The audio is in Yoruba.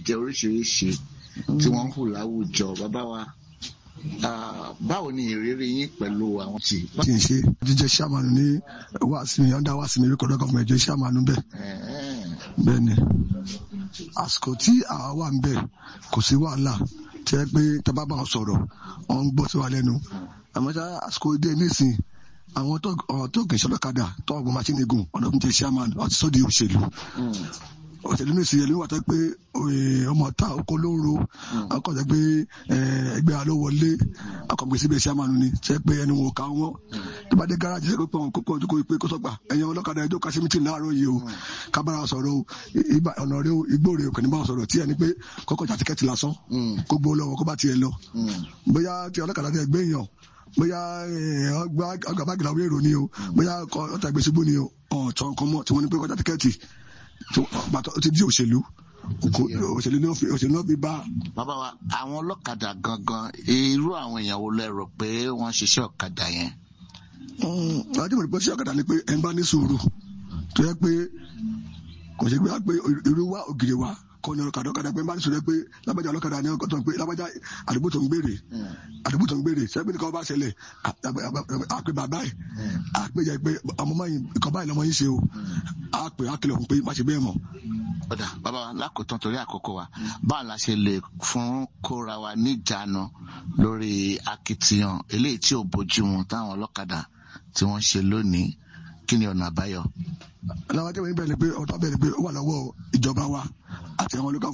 ìbàjẹ́ oríṣiríṣi tí wọ́n ń hù láwùjọ. Bàbá wa, báwo ni ìrírí yín pẹ̀lú àwọn tí ń ṣe jíjẹ chairman ní wàásìmí under wàásìmí rékọ̀dọ̀ gọ́ọ̀mẹ̀ntì jẹ́ chairman bẹ́ẹ̀. Bẹ́ẹ̀ ni àsìkò tí àwa wà ń bẹ̀ kò sí wàhálà tí ẹ pé tábà bá wọn sọ̀rọ̀ wọn ń gbọ́ sí wa lẹ́nu. Àmọ́ ṣá àsìkò dé nísìnyí àwọn tó kì í ṣọlọ́kadà tó ọgbọ́n machine gùn ọ̀nà tó ń jẹ́ chairman ọtí sódì òṣèlú. Òṣèlú ní ìsìn yẹn wà tó pé ọmọ ta oko ló ń ro akọ̀tà pé ẹgbẹ́ aló wọlé akọ̀gbé síbẹ̀ chairman ni ṣe pé ẹni wọn ò ká wọn tó bá dé gáràjì ṣe pé wọn kó pọ̀ tó pé kó sọ́gbà ẹ̀yàn ọlọ́kadà ẹjọ́ ká sí mítìn láàárọ̀ yìí o kábàárà sọ̀rọ̀ ọ̀nà rẹ igbó rẹ kò ní bá wọn sọ̀rọ̀ tí ẹni pé kọ́kọ́ jà tíkẹ́ẹ̀tì lásán kó gbó lọ́wọ́ kó bá tiẹ̀ lọ bóyá tí ọlọ́kadà tẹ gbé èèyàn bóyá ọgbà báàgì làwọn èrò ni o bóyá ọ̀tà ìgbésígbó ni o ọ̀tọ̀ nǹkan mọ́ tí wọ́n ní pé kọjá tíkẹ́ẹ̀tì ti di òṣèlú náà fi bá. Bàbá wa, àwọn ọlọ́kadà gangan irú àwọn èèyàn wo lẹ rò pé wọ́n ṣiṣẹ́ ọ̀kadà yẹn? àti mọ̀ pé ṣiṣẹ́ ọ̀kadà ni pé ẹ̀ ń bá ní sùúrù tó yẹ pé kò ṣe pé irú wa ògiri wa kọ́ ni ọ̀kadà pé ń bá ní sùúrù pé lábàjá ọlọ́kadà ni ọkọ̀ tó ń pé lábàjá àdúgbò tó ń gbèrè sẹ́gbẹ́ ní kọ́ bá ṣẹlẹ̀ àpè bàbá ẹ̀ àpè jẹ́ pé ọmọ mọ́yìn ìkọ́ báyìí lọ́mọ yín ṣe o àpè àkìlọ̀ fún pé má ṣe bẹ́ẹ̀ mọ́. Ọ̀dà bàbá wa, lákòótán torí àkókò wa, báwo la ṣe lè fún kóra wa níjàánu lórí akitiyan eléyìí tí ò bójúmu táwọn ọlọ́kadà tí wọ́n ṣe lónìí, kí ni ọ̀nà àbáyọ? Aláwọ̀ ajẹ́wọ̀n bẹ̀rẹ̀ pé ọ̀tọ̀ bẹ̀rẹ̀ pé ó wà lọ́wọ́ ìjọba wa àti àwọn olùkọ́